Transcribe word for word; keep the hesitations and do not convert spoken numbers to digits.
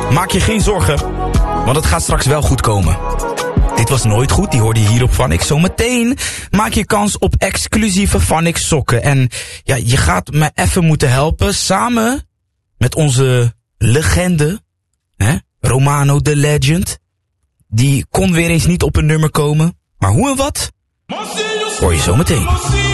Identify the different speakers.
Speaker 1: maak je geen zorgen, want het gaat straks wel goed komen. Dit was nooit goed, die hoorde je hier op Phonics. Zometeen maak je kans op exclusieve Phonics sokken. En ja, je gaat me even moeten helpen, samen met onze legende, hè, Romano the Legend. Die kon weer eens niet op een nummer komen. Maar hoe en wat? Hoor je zometeen.